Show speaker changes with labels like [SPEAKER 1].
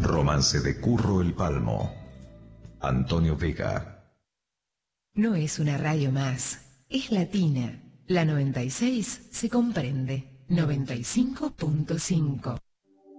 [SPEAKER 1] Romance de Curro el Palmo. Antonio Vega.
[SPEAKER 2] No es una radio más, es latina. La 96 se comprende. 95.5.